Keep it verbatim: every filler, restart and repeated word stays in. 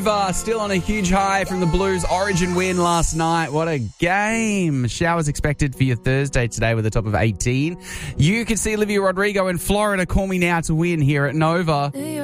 Uh, still on a huge high from the Blues Origin win last night. What a game. Showers expected for your Thursday today with a top of eighteen. You can see Olivia Rodrigo in Florida. Call Me Now to win here at Nova.